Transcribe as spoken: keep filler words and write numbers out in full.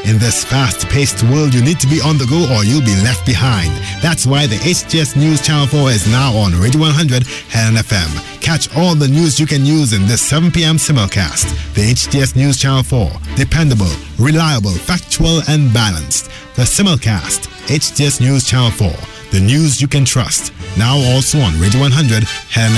In this fast-paced world, you need to be on the go or you'll be left behind. That's why the H T S News Channel four is now on Radio one hundred N F M. Catch all the news you can use in this seven p.m. simulcast. The H T S News Channel four. Dependable, reliable, factual, and balanced. The simulcast. H T S News Channel four. The news you can trust. Now also on Radio one hundred N F M.